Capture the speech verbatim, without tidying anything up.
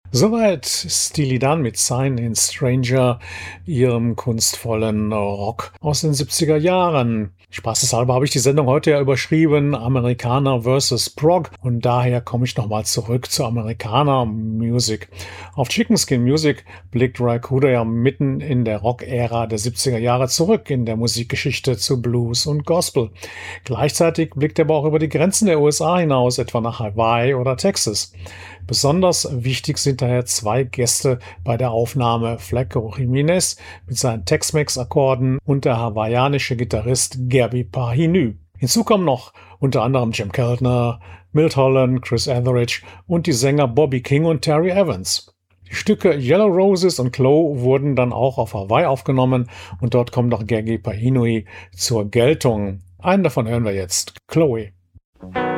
Soweit Steely Dan mit Sign in Stranger, ihrem kunstvollen Rock aus den siebziger Jahren. Spaßeshalber habe ich die Sendung heute ja überschrieben, Amerikaner versus Prog, und daher komme ich nochmal zurück zur Amerikaner Music. Auf Chicken Skin Music blickt Ry Cooder ja mitten in der Rock-Ära der siebziger Jahre zurück in der Musikgeschichte zu Blues und Gospel. Gleichzeitig blickt er aber auch über die Grenzen der U S A hinaus, etwa nach Hawaii oder Texas. Besonders wichtig sind daher zwei Gäste bei der Aufnahme: Flaco Jiménez mit seinen Tex-Mex-Akkorden und der hawaiianische Gitarrist Gerby Pahinu. Hinzu kommen noch unter anderem Jim Keltner, Milt Holland, Chris Etheridge und die Sänger Bobby King und Terry Evans. Die Stücke Yellow Roses und Chloe wurden dann auch auf Hawaii aufgenommen und dort kommt auch Gergy Pahinu zur Geltung. Einen davon hören wir jetzt, Chloe.